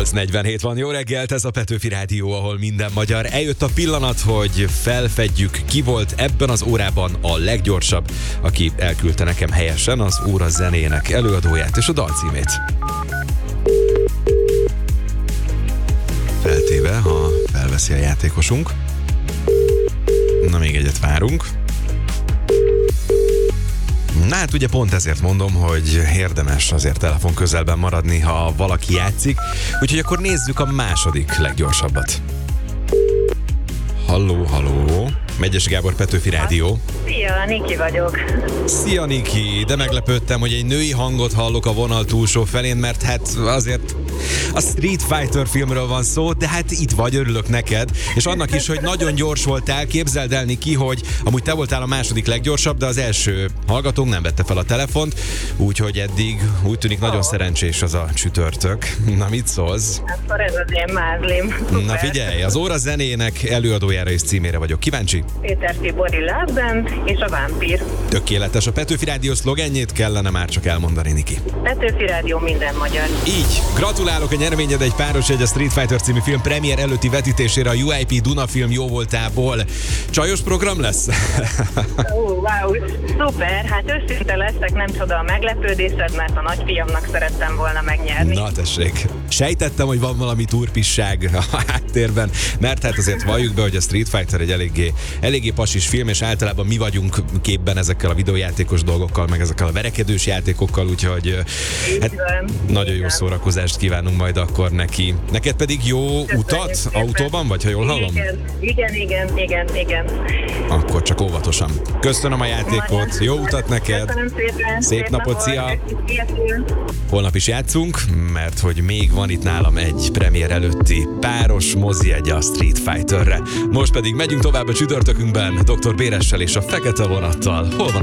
8:47 van, jó reggelt, ez a Petőfi Rádió, ahol minden magyar. Eljött a pillanat, hogy felfedjük, ki volt ebben az órában a leggyorsabb, aki elküldte nekem helyesen az óra zenének előadóját és a dalcímét. Feltéve, ha felveszi a játékosunk. Na, még egyet várunk. Na hát ugye pont ezért mondom, hogy érdemes azért telefon közelben maradni, ha valaki játszik. Úgyhogy akkor nézzük a második leggyorsabbat. Halló, halló. Megyesi Gábor, Petőfi Rádió. Szia, Niki vagyok. Szia, Niki, de meglepődtem, hogy egy női hangot hallok a vonal túlsó felén, mert hát azért a Street Fighter filmről van szó, de hát itt vagy, örülök neked, és annak is, hogy nagyon gyors voltál. Képzeld el, Niki, hogy amúgy te voltál a második leggyorsabb, de az első hallgatónk nem vette fel a telefont, úgyhogy eddig úgy tűnik nagyon szerencsés az a csütörtök. Na, mit szólsz? Akkor ez az én mázlim. Na figyelj, az óra zenének előadójára és címére vagyok kíváncsi. Péter Tibori Love Band és a Vámpír. Tökéletes, a Petőfi Rádió szlogenjét kellene már csak elmondani, Niki. Petőfi Rádió, minden magyar. Így, gratulálok, a nyereményed egy páros egy a Street Fighter című film premier előtti vetítésére a UIP Duna film jóvoltából. Csajos program lesz? Wow, szuper, hát őszinte leszek, nem csoda a meglepődésed, mert a nagyfiamnak szerettem volna megnyerni. Na tessék, sejtettem, hogy van valami turpisság a háttérben, mert hát azért valljuk be, hogy a Street Fighter egy eléggé pasis film, és általában mi vagyunk képben ezekkel a videójátékos dolgokkal, meg ezekkel a verekedős játékokkal, úgyhogy hát nagyon jó szórakozást kívánunk majd akkor neki. Neked pedig jó utat autóban, vagy ha jól hallom? Igen. Akkor csak óvatosan. Köszönöm a játékot, jó utat neked! Köszönöm szépen! Szép napot, szia! Holnap is játszunk, mert hogy még van itt nálam egy premier előtti páros mozijegy a Street Fighterre. Most pedig megyünk tovább a csütörtökünkben Dr. Béressel és a Fekete Vonattal. Hol van